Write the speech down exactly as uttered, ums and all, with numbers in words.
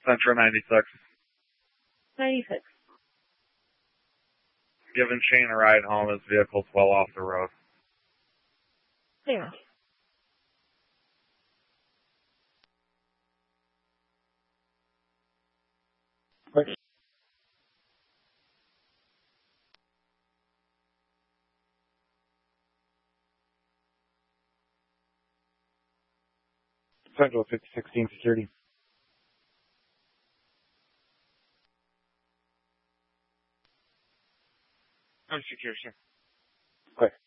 Central ninety-six. ninety-six. Giving Shane a ride home. His vehicle's well off the road. Yeah. Central fifty sixteen security. I'm secure, sir. Okay.